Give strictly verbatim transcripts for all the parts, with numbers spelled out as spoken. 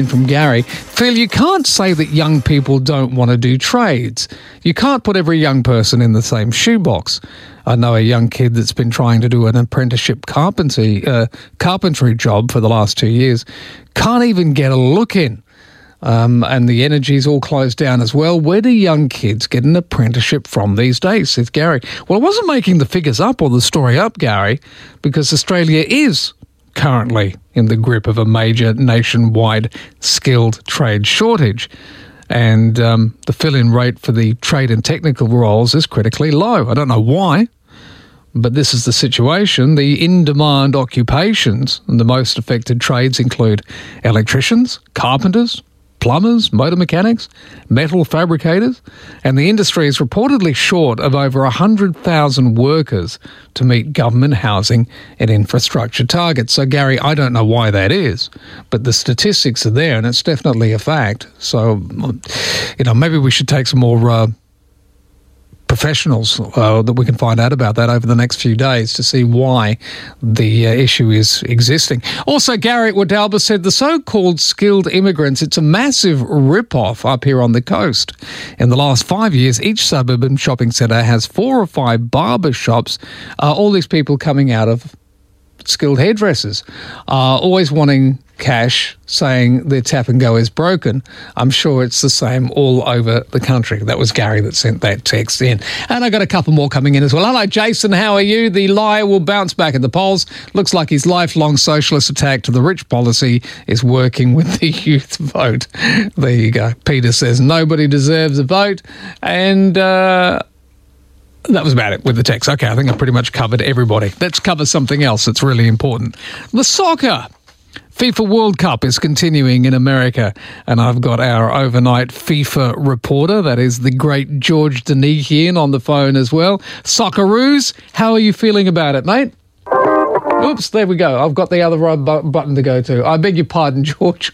From Gary. Phil, you can't say that young people don't want to do trades. You can't put every young person in the same shoebox. I know a young kid that's been trying to do an apprenticeship carpentry, uh, carpentry job for the last two years. Can't even get a look in. Um, and the energy's all closed down as well. Where do young kids get an apprenticeship from these days, says Gary? Well, I wasn't making the figures up or the story up, Gary, because Australia is currently in the grip of a major nationwide skilled trade shortage. And um, the fill-in rate for the trade and technical roles is critically low. I don't know why, but this is the situation. The in-demand occupations and the most affected trades include electricians, carpenters, plumbers, motor mechanics, metal fabricators, and the industry is reportedly short of over one hundred thousand workers to meet government housing and infrastructure targets. So, Gary, I don't know why that is, but the statistics are there and it's definitely a fact. So, you know, maybe we should take some more uh, professionals uh, that we can find out about that over the next few days to see why the uh, issue is existing. Also, Gary at Wadalba said the so-called skilled immigrants, it's a massive rip-off up here on the coast. In the last five years, each suburban shopping centre has four or five barber shops. Uh, all these people coming out of skilled hairdressers, uh, always wanting cash, saying their tap and go is broken. I'm sure it's the same all over the country. That was Gary that sent that text in. And I got a couple more coming in as well. Hello, Jason, how are you? The liar will bounce back at the polls. Looks like his lifelong socialist attack to the rich policy is working with the youth vote. There you go. Peter says nobody deserves a vote. And uh that was about it with the text. Okay, I think I pretty much covered everybody. Let's cover something else that's really important. The soccer. FIFA World Cup is continuing in America, and I've got our overnight FIFA reporter, that is the great George Denikian, on the phone as well. Socceroos, how are you feeling about it, mate? Oops, there we go. I've got the other right bu- button to go to. I beg your pardon, George.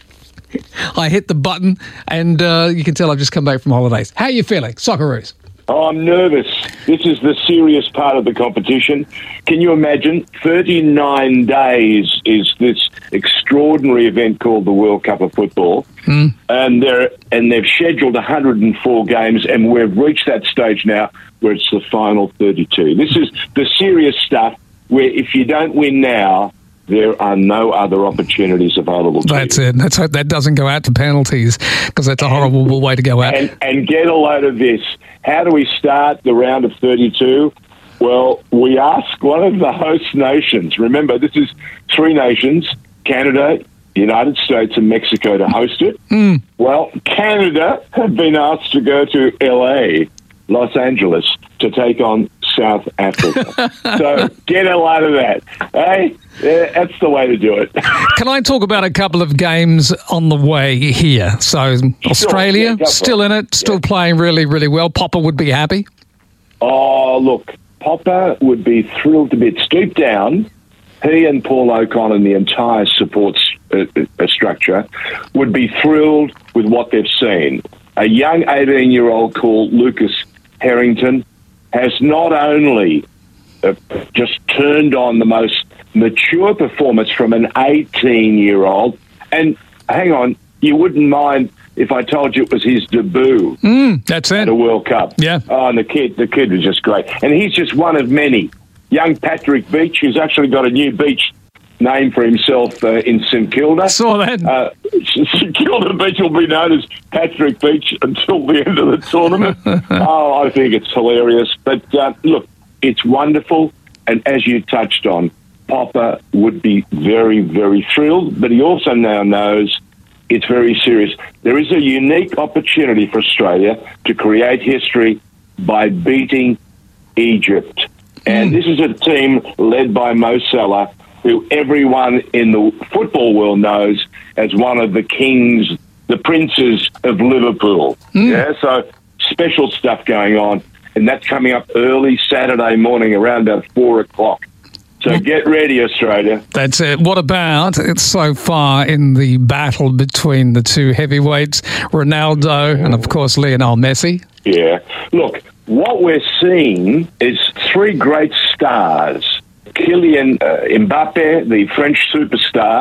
I hit the button, and uh, you can tell I've just come back from holidays. How are you feeling, Socceroos? Oh, I'm nervous. This is the serious part of the competition. Can you imagine? thirty-nine days is this extraordinary event called the World Cup of Football. Mm. And they're and they've scheduled one hundred four games, and we've reached that stage now where it's the final thirty-two. This is the serious stuff where if you don't win now, there are no other opportunities available to That's you. it. Let's hope that doesn't go out to penalties, because that's a horrible way to go out. And, and get a load of this. How do we start the round of thirty-two? Well, we ask one of the host nations. Remember, this is three nations, Canada, United States and Mexico, to host it. Mm. Well, Canada have been asked to go to L A, Los Angeles, to take on South Africa. So get a lot of that. Hey, yeah, that's the way to do it. Can I talk about a couple of games on the way here? So Australia, sure, yeah, still in it, still yeah. playing really, really well. Popper would be happy. Oh, look, Popper would be thrilled to bits. Deep down, he and Paul O'Connor and the entire support uh, uh, structure would be thrilled with what they've seen. A young eighteen-year-old called Lucas Harrington has not only uh, just turned on the most mature performance from an eighteen-year-old, and hang on, you wouldn't mind if I told you it was his debut mm, that's it. at a World Cup. Yeah. Oh, and the kid, the kid was just great. And he's just one of many. Young Patrick Beach, who's actually got a new beach name for himself uh, in St Kilda. I saw that. Uh, St Kilda Beach will be known as Patrick Beach until the end of the tournament. Oh, I think it's hilarious. But uh, look, it's wonderful. And as you touched on, Popper would be very, very thrilled. But he also now knows it's very serious. There is a unique opportunity for Australia to create history by beating Egypt. And mm. this is a team led by Mo Salah, who everyone in the football world knows as one of the kings, the princes of Liverpool. Mm. Yeah, so special stuff going on. And that's coming up early Saturday morning around about four o'clock. So get ready, Australia. That's it. What about, it's so far in the battle between the two heavyweights, Ronaldo and, of course, Lionel Messi? Yeah. Look, what we're seeing is three great stars. Kylian uh, Mbappe, the French superstar,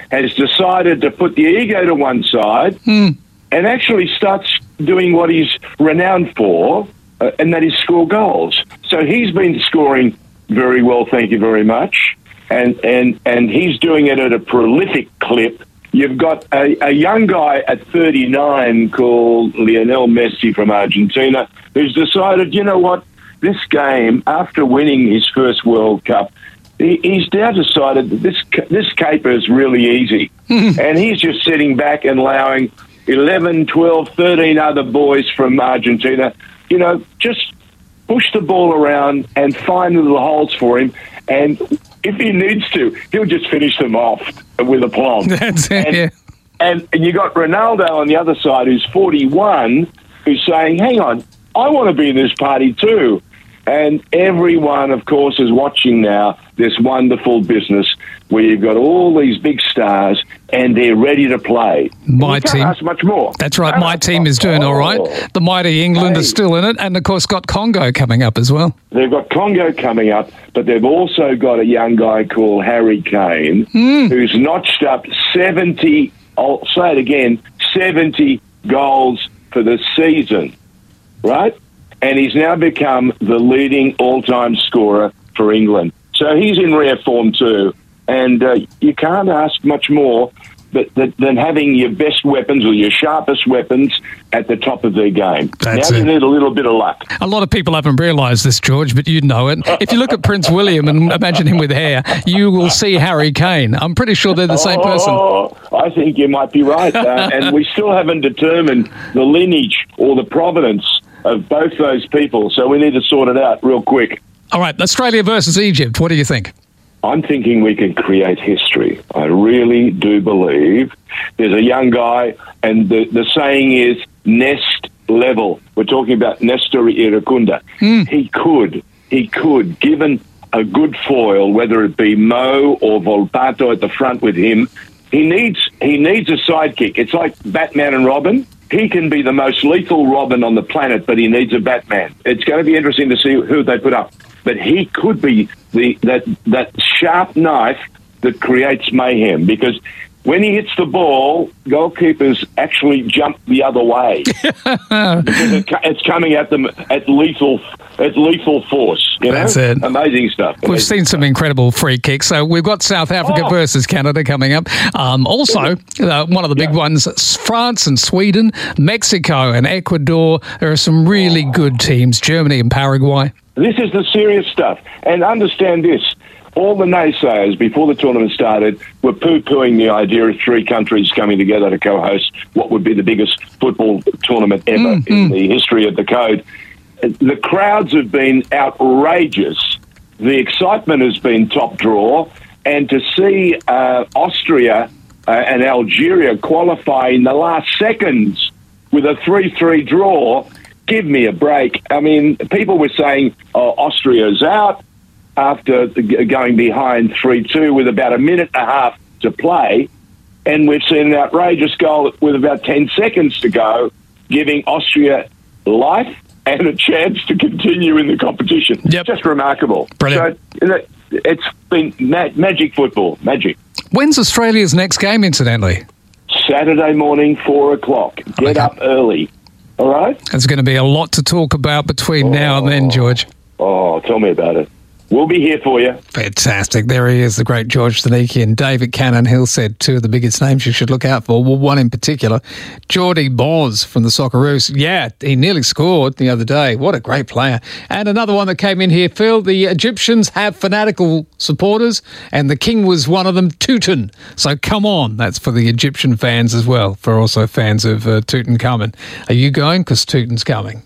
has decided to put the ego to one side mm. and actually starts doing what he's renowned for, uh, and that is score goals. So he's been scoring very well, thank you very much, and and and he's doing it at a prolific clip. You've got a, a young guy at thirty-nine called Lionel Messi from Argentina who's decided, you know what, this game, after winning his first World Cup, he, he's now decided that this this caper is really easy. And he's just sitting back and allowing eleven, twelve, thirteen other boys from Argentina, you know, just push the ball around and find little holes for him. And if he needs to, he'll just finish them off with a plum. That's it, and, yeah. and, and you got Ronaldo on the other side who's forty-one, who's saying, hang on, I want to be in this party too. And everyone, of course, is watching now this wonderful business where you've got all these big stars and they're ready to play. My you can't team. ask much more. That's right. My team is doing oh, all right. The mighty England hey. is still in it, and of course got Congo coming up as well. They've got Congo coming up, but they've also got a young guy called Harry Kane mm. who's notched up seventy, I'll say it again, seventy goals for the season, right? And he's now become the leading all-time scorer for England. So he's in rare form too. And uh, you can't ask much more but, that, than having your best weapons or your sharpest weapons at the top of their game. That's now it. you need a little bit of luck. A lot of people haven't realised this, George, but you know it. If you look at Prince William and imagine him with hair, you will see Harry Kane. I'm pretty sure they're the same person. Oh, I think you might be right. Uh, and we still haven't determined the lineage or the provenance of both those people, so we need to sort it out real quick. All right, Australia versus Egypt. What do you think? I'm thinking we can create history. I really do believe. There's a young guy, and the, the saying is nest level. We're talking about Nestor Irukunda. Mm. He could, he could, given a good foil, whether it be Mo or Volpato at the front with him, he needs he needs a sidekick. It's like Batman and Robin. He can be the most lethal Robin on the planet, but he needs a Batman. It's going to be interesting to see who they put up. But he could be the that that sharp knife that creates mayhem, because when he hits the ball, goalkeepers actually jump the other way because it, it's coming at them at lethal at lethal force. You That's know? it. Amazing stuff. We've Amazing seen some stuff. incredible free kicks. So we've got South Africa Oh. versus Canada coming up. Um, also, uh, one of the big Yeah. ones, France and Sweden, Mexico and Ecuador. There are some really good teams, Germany and Paraguay. This is the serious stuff. And understand this. All the naysayers before the tournament started were poo-pooing the idea of three countries coming together to co-host what would be the biggest football tournament ever Mm-hmm. in the history of the code. The crowds have been outrageous. The excitement has been top draw. And to see uh, Austria uh, and Algeria qualify in the last seconds with a three three draw, give me a break. I mean, people were saying, oh, Austria's out after going behind three two with about a minute and a half to play. And we've seen an outrageous goal with about ten seconds to go, giving Austria life and a chance to continue in the competition. Yep. Just remarkable. Brilliant. So it's been ma- magic football, magic. When's Australia's next game, incidentally? Saturday morning, four o'clock. Get Okay. up early. All right? There's going to be a lot to talk about between now and then, George. Oh, tell me about it. We'll be here for you. Fantastic. There he is, the great George Staniki, and David Cannon Hill said two of the biggest names you should look out for. Well, one in particular, Geordie Boz from the Socceroos. Yeah, he nearly scored the other day. What a great player. And another one that came in here, Phil, the Egyptians have fanatical supporters, and the king was one of them, Tutankhamun. So come on. That's for the Egyptian fans as well, for also fans of uh, Tutankhamun. Are you going? Because Tutan's coming.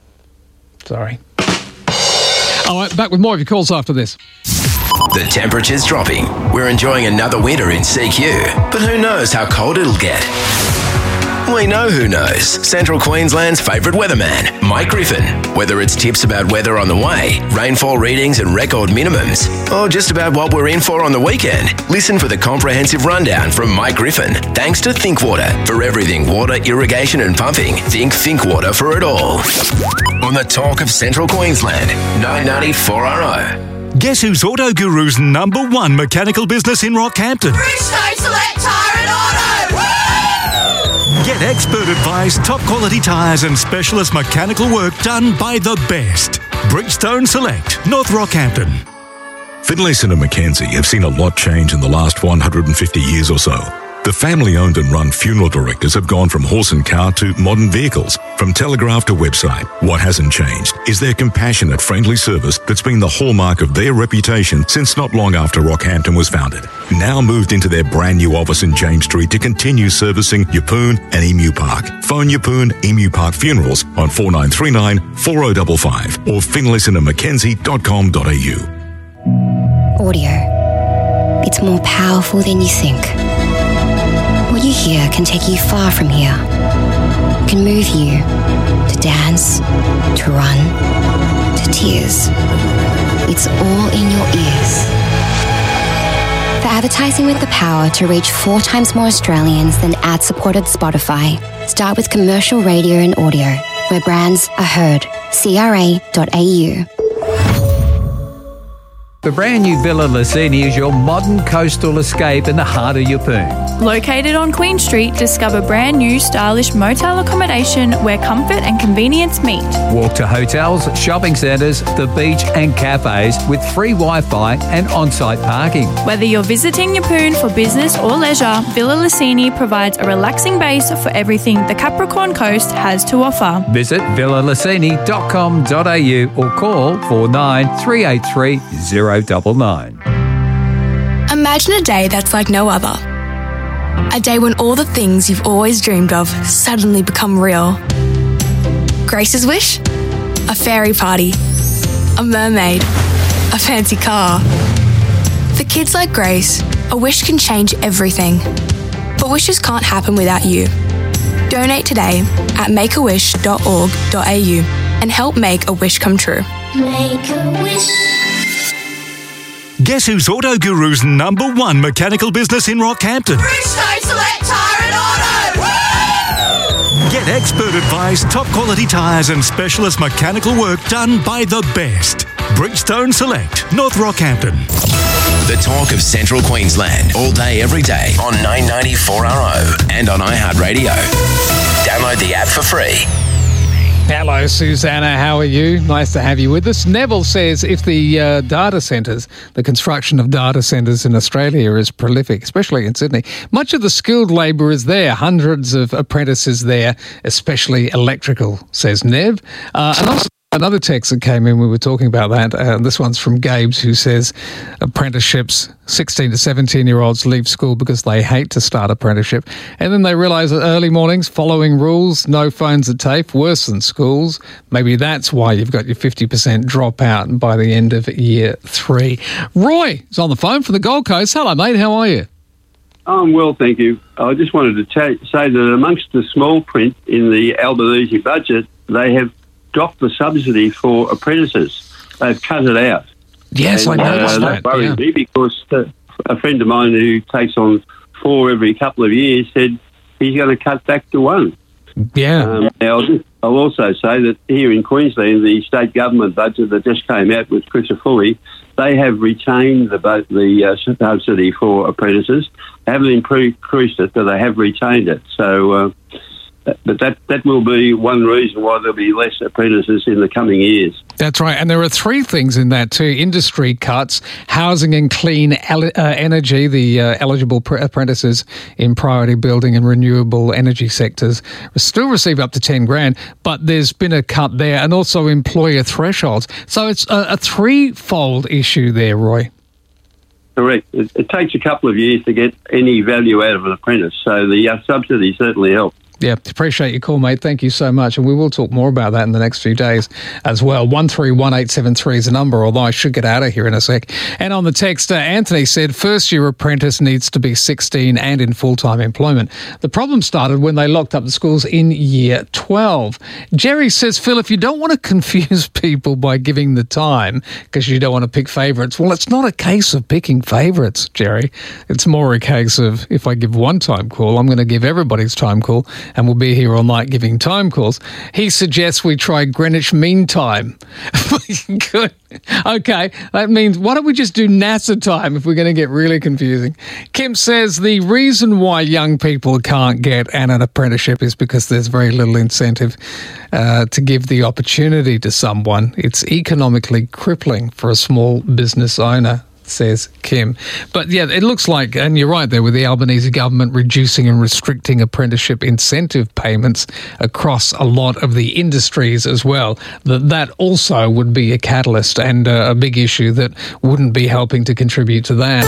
Sorry. All right, back with more of your calls after this. The temperature's dropping. We're enjoying another winter in C Q, but who knows how cold it'll get? We know who knows. Central Queensland's favourite weatherman, Mike Griffin. Whether it's tips about weather on the way, rainfall readings and record minimums, or just about what we're in for on the weekend, listen for the comprehensive rundown from Mike Griffin. Thanks to ThinkWater. For everything water, irrigation and pumping, think ThinkWater for it all. On the Talk of Central Queensland, nine ninety four R O. Guess who's Auto Guru's number one mechanical business in Rockhampton? Bridgestone Select Tyre and Auto! Woo! Get expert advice, top quality tyres and specialist mechanical work done by the best. Bridgestone Select, North Rockhampton. Finlayson and Mackenzie have seen a lot change in the last one hundred fifty years or so. The family-owned and run funeral directors have gone from horse and car to modern vehicles, from telegraph to website. What hasn't changed is their compassionate, friendly service that's been the hallmark of their reputation since not long after Rockhampton was founded. Now moved into their brand new office in James Street to continue servicing Yeppoon and Emu Park. Phone Yeppoon Emu Park Funerals on four nine three nine, four oh five five or finlayson and mackenzie dot com dot a u. Audio. It's more powerful than you think. What you hear can take you far from here. It can move you to dance, to run, to tears. It's all in your ears. For advertising with the power to reach four times more Australians than ad-supported Spotify, start with commercial radio and audio, where brands are heard. C R A dot A U. The brand new Villa Lucini is your modern coastal escape in the heart of Yeppoon. Located on Queen Street, discover brand new stylish motel accommodation where comfort and convenience meet. Walk to hotels, shopping centres, the beach and cafes with free Wi-Fi and on-site parking. Whether you're visiting Yeppoon for business or leisure, Villa Lucini provides a relaxing base for everything the Capricorn Coast has to offer. Visit villa lucini dot com dot a u or call four nine three eight three zero nine nine. Imagine a day that's like no other. A day when all the things you've always dreamed of suddenly become real. Grace's wish? A fairy party. A mermaid. A fancy car. For kids like Grace, a wish can change everything. But wishes can't happen without you. Donate today at make a wish dot org dot a u and help make a wish come true. Make a wish. Guess who's Auto Guru's number one mechanical business in Rockhampton? Bridgestone Select Tyre and Auto! Woo! Get expert advice, top quality tyres and specialist mechanical work done by the best. Bridgestone Select, North Rockhampton. The talk of Central Queensland, all day, every day on nine ninety four R O and on iHeartRadio. Download the app for free. Hello, Susanna. How are you? Nice to have you with us. Neville says if the uh, data centres, the construction of data centres in Australia is prolific, especially in Sydney, much of the skilled labour is there. Hundreds of apprentices there, especially electrical, says Nev. Uh, and also another text that came in, we were talking about that. Uh, this one's from Gabes, who says apprenticeships, sixteen to seventeen-year-olds leave school because they hate to start apprenticeship. And then they realise that early mornings, following rules, no phones at TAFE, worse than schools. Maybe that's why you've got your fifty percent dropout by the end of year three. Roy is on the phone from the Gold Coast. Hello, mate. How are you? I'm well, thank you. I just wanted to ta- say that amongst the small print in the Albanese budget, they have dropped the subsidy for apprentices. They've cut it out. Yes, and, I noticed uh, that. That worries yeah. me because uh, a friend of mine who takes on four every couple of years said he's going to cut back to one. Yeah. Um, now, I'll, just, I'll also say that here in Queensland, the state government budget that just came out with Chris Fully, they have retained the the uh, subsidy for apprentices. They haven't increased it, but they have retained it. So... Uh, But that, that will be one reason why there'll be less apprentices in the coming years. That's right. And there are three things in that too. Industry cuts, housing and clean el- uh, energy, the uh, eligible pr- apprentices in priority building and renewable energy sectors still receive up to ten grand, but there's been a cut there, and also employer thresholds. So it's a, a threefold issue there, Roy. Correct. It, it takes a couple of years to get any value out of an apprentice, so the uh, subsidy certainly helps. Yeah, appreciate your call, mate. Thank you so much. And we will talk more about that in the next few days as well. one three one eight seven three is the number, although I should get out of here in a sec. And on the text, uh, Anthony said, first year apprentice needs to be sixteen and in full-time employment. The problem started when they locked up the schools in year twelve. Jerry says, Phil, if you don't want to confuse people by giving the time because you don't want to pick favourites, well, it's not a case of picking favourites, Jerry. It's more a case of if I give one time call, I'm going to give everybody's time call and will be here all night giving time calls. He suggests we try Greenwich Mean Time. Good. Okay, that means why don't we just do NASA time if we're going to get really confusing? Kim says the reason why young people can't get an, an apprenticeship is because there's very little incentive uh, to give the opportunity to someone. It's economically crippling for a small business owner, says Kim. But yeah, it looks like, and you're right there, with the Albanese government reducing and restricting apprenticeship incentive payments across a lot of the industries as well, that that also would be a catalyst and uh, a big issue that wouldn't be helping to contribute to that.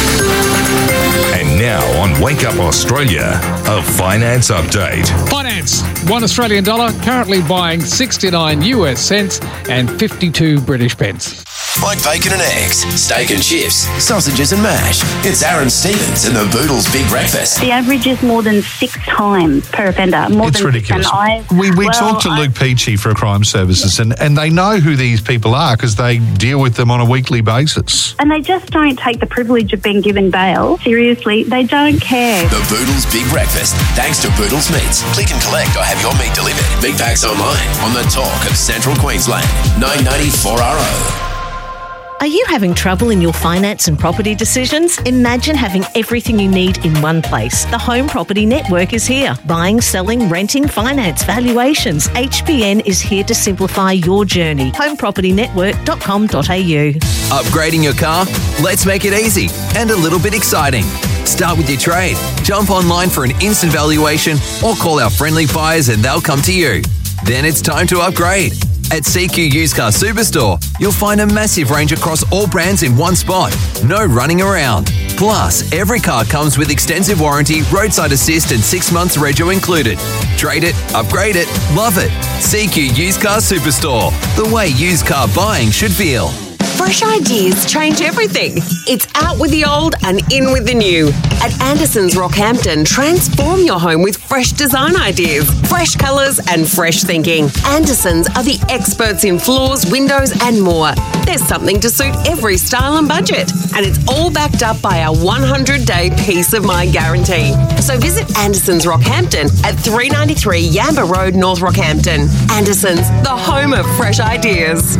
And now on Wake Up Australia, a finance update. Finance. One Australian dollar currently buying sixty-nine U S cents and fifty-two British pence. Like bacon and eggs, steak and chips, sausages and mash. It's Aaron Stevens and the Boodles Big Breakfast. The average is more than six times per offender. More it's than ridiculous. Six, and I, we we well, talked to I, Luke Peachy for Crime Services, and, and they know who these people are because they deal with them on a weekly basis. And they just don't take the privilege of being given bail seriously. They don't care. The Boodles Big Breakfast, thanks to Boodles Meats. Click and collect or have your meat delivered. Big packs online on the talk of Central Queensland. nine ninety-four R O. Are you having trouble in your finance and property decisions? Imagine having everything you need in one place. The Home Property Network is here. Buying, selling, renting, finance, valuations. H B N is here to simplify your journey. home property network dot com dot a u. Upgrading your car? Let's make it easy and a little bit exciting. Start with your trade. Jump online for an instant valuation or call our friendly buyers and they'll come to you. Then it's time to upgrade. At C Q Used Car Superstore, you'll find a massive range across all brands in one spot. No running around. Plus, every car comes with extensive warranty, roadside assist and six months rego included. Trade it, upgrade it, love it. C Q Used Car Superstore. The way used car buying should feel. Fresh ideas change everything. It's out with the old and in with the new. At Anderson's Rockhampton, transform your home with fresh design ideas, fresh colours and fresh thinking. Anderson's are the experts in floors, windows and more. There's something to suit every style and budget. And it's all backed up by our one hundred day peace of mind guarantee. So visit Anderson's Rockhampton at three ninety-three Yamba Road, North Rockhampton. Anderson's, the home of fresh ideas.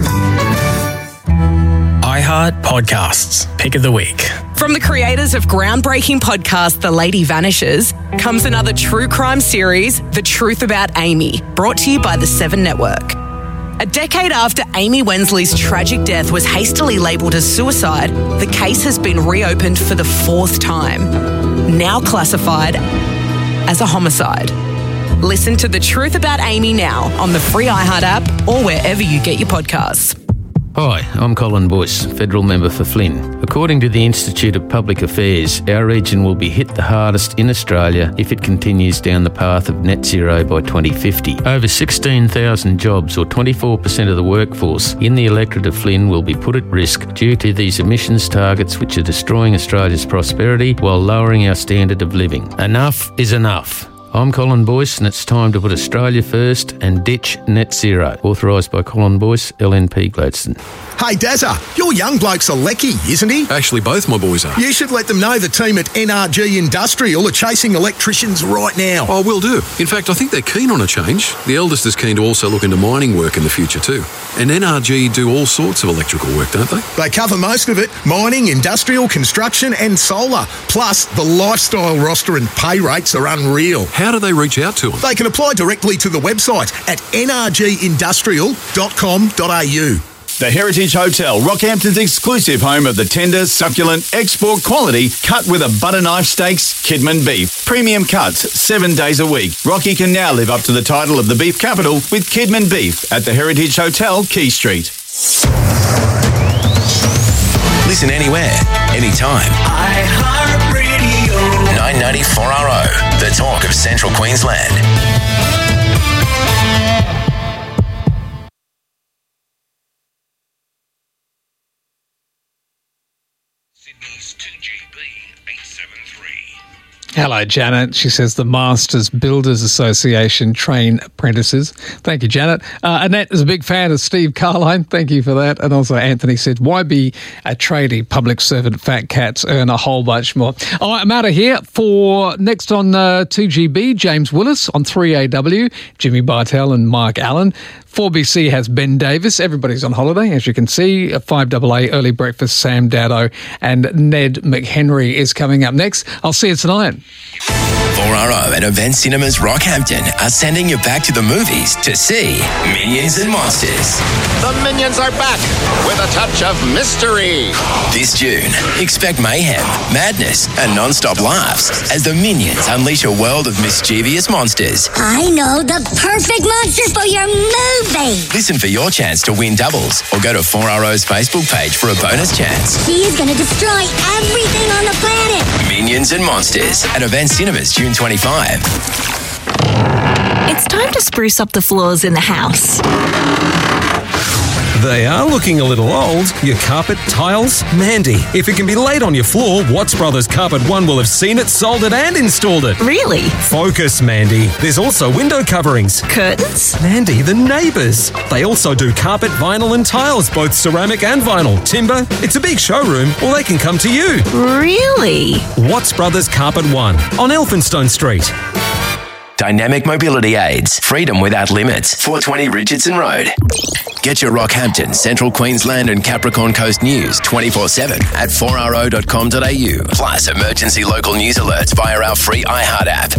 iHeart Podcasts, Pick of the Week. From the creators of groundbreaking podcast The Lady Vanishes comes another true crime series, The Truth About Amy, brought to you by the Seven Network. A decade after Amy Wensley's tragic death was hastily labelled as suicide, the case has been reopened for the fourth time, now classified as a homicide. Listen to The Truth About Amy now on the free iHeart app or wherever you get your podcasts. Hi, I'm Colin Boyce, Federal Member for Flynn. According to the Institute of Public Affairs, our region will be hit the hardest in Australia if it continues down the path of net zero by twenty fifty. Over sixteen thousand jobs, or twenty-four percent of the workforce in the electorate of Flynn, will be put at risk due to these emissions targets which are destroying Australia's prosperity while lowering our standard of living. Enough is enough. I'm Colin Boyce, and it's time to put Australia first and ditch net zero. Authorised by Colin Boyce, L N P Gladstone. Hey, Dazza, your young bloke's a lecky, isn't he? Actually, both my boys are. You should let them know the team at N R G Industrial are chasing electricians right now. Oh, will do. In fact, I think they're keen on a change. The eldest is keen to also look into mining work in the future too. And N R G do all sorts of electrical work, don't they? They cover most of it. Mining, industrial, construction and solar. Plus, the lifestyle roster and pay rates are unreal. How do they reach out to them? They can apply directly to the website at n r g industrial dot com dot a u. The Heritage Hotel, Rockhampton's exclusive home of the tender, succulent, export quality, cut with a butter knife steaks, Kidman beef. Premium cuts, seven days a week. Rocky can now live up to the title of the beef capital with Kidman beef at the Heritage Hotel, Key Street. Listen anywhere, anytime. iHeartRadio. nine ninety-four R O, the talk of Central Queensland. Hello, Janet. She says the Masters Builders Association train apprentices. Thank you, Janet. Uh, Annette is a big fan of Steve Carline. Thank you for that. And also Anthony said, why be a tradie? Public servant fat cats earn a whole bunch more. All right, I'm out of here. For next on uh, two G B, James Willis. On three A W, Jimmy Bartell and Mark Allen. four B C has Ben Davis. Everybody's on holiday, as you can see. five A A, Early Breakfast, Sam Dado and Ned McHenry is coming up next. I'll see you tonight. four R O and Event Cinemas Rockhampton are sending you back to the movies to see Minions and Monsters. The Minions are back with a touch of mystery. This June, expect mayhem, madness, and non-stop laughs as the Minions unleash a world of mischievous monsters. I know the perfect monster for your movie. Listen for your chance to win doubles or go to four R O's Facebook page for a bonus chance. She is going to destroy everything on the planet. Minions and Monsters at Event Cinemas June twenty-fifth. It's time to spruce up the floors in the house. They are looking a little old. Your carpet, tiles, Mandy. If it can be laid on your floor, Watts Brothers Carpet One will have seen it, sold it and installed it. Really? Focus, Mandy. There's also window coverings. Curtains? Mandy, the neighbours. They also do carpet, vinyl and tiles, both ceramic and vinyl. Timber. It's a big showroom, or they can come to you. Really? Watts Brothers Carpet One on Elphinstone Street. Dynamic Mobility Aids. Freedom without limits. four twenty Richardson Road. Get your Rockhampton, Central Queensland and Capricorn Coast news twenty-four seven at four r o dot com dot a u. Plus emergency local news alerts via our free iHeart app.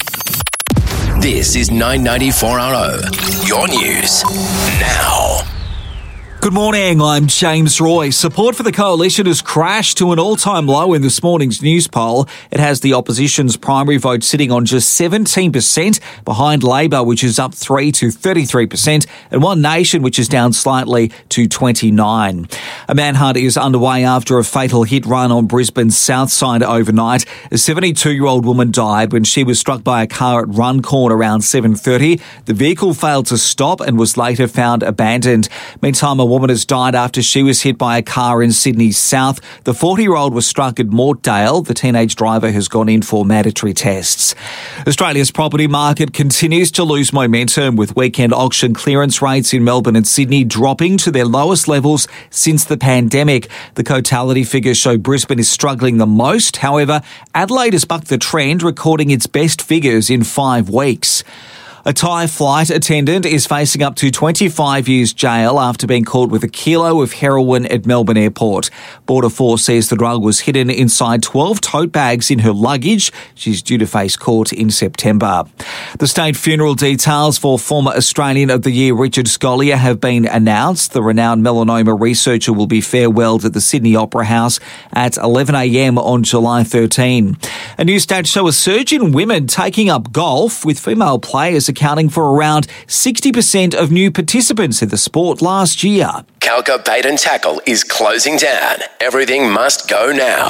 This is nine ninety four R O. Your news now. Good morning, I'm James Roy. Support for the coalition has crashed to an all-time low in this morning's news poll. It has the opposition's primary vote sitting on just seventeen percent, behind Labor, which is up three to thirty-three percent, and One Nation, which is down slightly to twenty-nine. A manhunt is underway after a fatal hit run on Brisbane's south side overnight. A seventy-two-year-old woman died when she was struck by a car at Runcorn around seven thirty. The vehicle failed to stop and was later found abandoned. Meantime, a woman has died after she was hit by a car in Sydney's south. The forty-year-old was struck at Mortdale. The teenage driver has gone in for mandatory tests. Australia's property market continues to lose momentum, with weekend auction clearance rates in Melbourne and Sydney dropping to their lowest levels since the pandemic. The totality figures show Brisbane is struggling the most. However, Adelaide has bucked the trend, recording its best figures in five weeks. A Thai flight attendant is facing up to twenty-five years jail after being caught with a kilo of heroin at Melbourne Airport. Border Force says the drug was hidden inside twelve tote bags in her luggage. She's due to face court in September. The state funeral details for former Australian of the Year Richard Scolyer have been announced. The renowned melanoma researcher will be farewelled at the Sydney Opera House at eleven a m on July thirteenth. A new stats show a surge in women taking up golf, with female players accounting for around sixty percent of new participants in the sport last year. Calca Bait and Tackle is closing down. Everything must go now.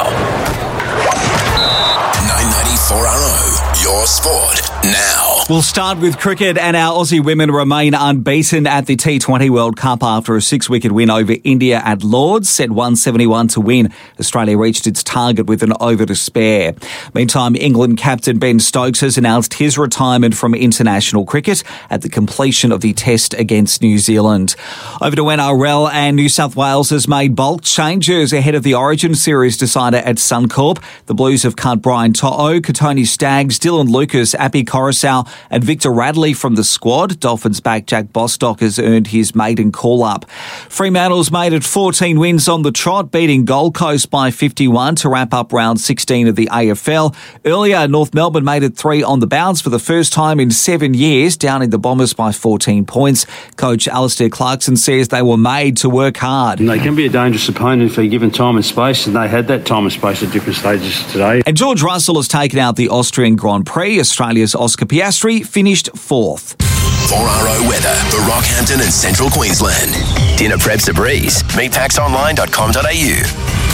nine ninety-four R O, your sport now. We'll start with cricket, and our Aussie women remain unbeaten at the T twenty World Cup after a six-wicket win over India at Lords, set one seventy-one to win. Australia reached its target with an over to spare. Meantime, England captain Ben Stokes has announced his retirement from international cricket at the completion of the test against New Zealand. Over to N R L, and New South Wales has made bulk changes ahead of the Origin Series decider at Suncorp. The Blues have cut Brian To'o, Katoni Staggs, Dylan Lucas, Appy Coruscant and Victor Radley from the squad. Dolphins back Jack Bostock has earned his maiden call-up. Fremantle's made it fourteen wins on the trot, beating Gold Coast by fifty-one to wrap up round sixteen of the A F L. Earlier, North Melbourne made it three on the bounce for the first time in seven years, downing the Bombers by fourteen points. Coach Alistair Clarkson says they were made to work hard. And they can be a dangerous opponent if they're given time and space, and they had that time and space at different stages today. And George Russell has taken out the Austrian Grand Prix. Australia's Oscar Piastri finished fourth. four R O weather for Rockhampton and Central Queensland. Dinner prep's a breeze. meat packs online dot com dot a u.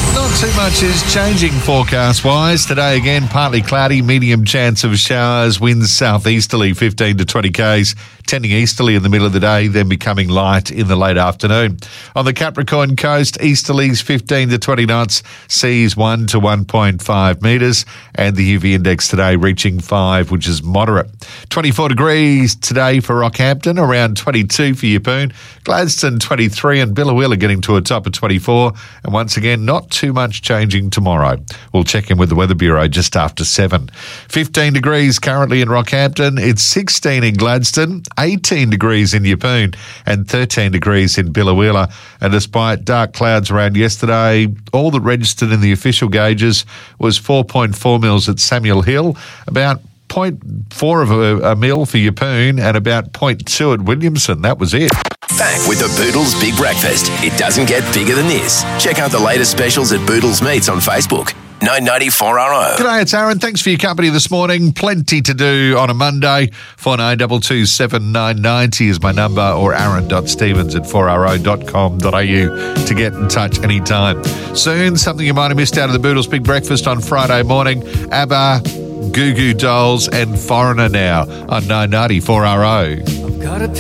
Not too much is changing forecast-wise. Today again, partly cloudy, medium chance of showers, winds southeasterly fifteen to twenty k's, tending easterly in the middle of the day, then becoming light in the late afternoon. On the Capricorn coast, easterlies fifteen to twenty knots, seas one to one point five metres, and the U V index today reaching five, which is moderate. twenty-four degrees today for Rockhampton, around twenty-two for Yeppoon, Gladstone twenty-three, and Billawilla getting to a top of twenty-four, and once again, not too much changing tomorrow. We'll check in with the Weather Bureau just after seven. fifteen degrees currently in Rockhampton, it's sixteen in Gladstone, eighteen degrees in Yeppoon, and thirteen degrees in Billawilla. And despite dark clouds around yesterday, all that registered in the official gauges was four point four mils at Samuel Hill, about zero point four of a, a mil for Yeppoon, and about zero point two at Williamson. That was it. Back with the Boodles Big Breakfast. It doesn't get bigger than this. Check out the latest specials at Boodles Meats on Facebook. nine ninety-four R O. G'day, it's Aaron. Thanks for your company this morning. Plenty to do on a Monday. four nine two two seven nine nine zero is my number, or aaron.stevens at four r o dot com dot a u to get in touch anytime. Soon, something you might have missed out of the Boodles Big Breakfast on Friday morning. ABBA, Goo Goo Dolls, and Foreigner now on nine ninety-four R O. I've got a